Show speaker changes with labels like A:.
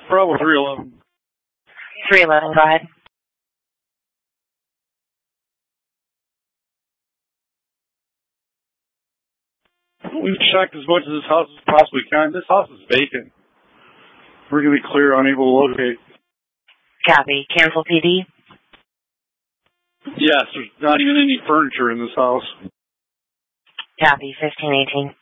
A: Bravo 311.
B: 311, go ahead.
A: We've checked as much of this house as possibly can. This house is vacant. We're going to be clear, unable to locate.
B: Copy. Cancel PD.
A: Yes, there's not even any furniture in this house.
B: Copy. 1518.